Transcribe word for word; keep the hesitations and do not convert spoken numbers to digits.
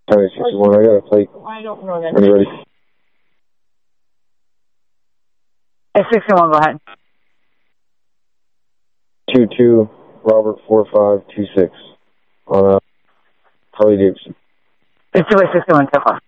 County sixty-one, I got a plate. I don't know that. Are you ready? Hey, sixty-one, go ahead. two two, Robert four five two six on uh, Harley Davidson. It's two way sixty-one so far.